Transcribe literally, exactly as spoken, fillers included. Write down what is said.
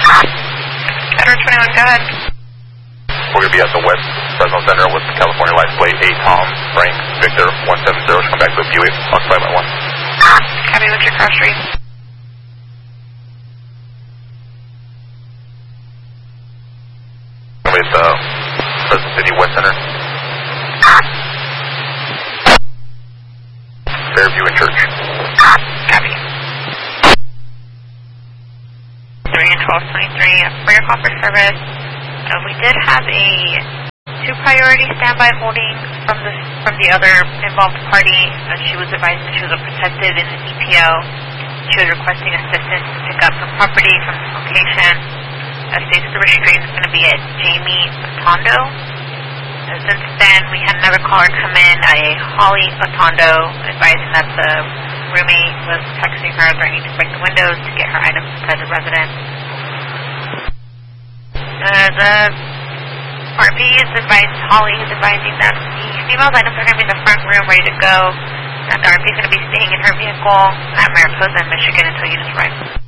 Edward twenty-one, go ahead. We're going to be at the West Fresno Center with California License Plate eight Tom Frank Victor one seven zero. Come back to a Buick, occupied by one. Copy, what's your cross street? With uh, Fresno City West Center. Fairview and Church. Copy. three and twelve twenty-three, for your call for service, uh, we did have a two priority standby holding from the, from the other involved party. Uh, she was advised that she was protected in the D P O. She was requesting assistance to pick up some property from this location. Uh, states the restraint is going to be at Jamie Atondo. Uh, since then, we had another caller come in, a Holly Atondo, advising that the roommate was texting her threatening to break the windows to get her items inside the residence. Uh, the R P is advised, Holly is advising that the female's items are going to be in the front room ready to go, and the R P is going to be staying in her vehicle at Mariposa, Michigan until you just arrive.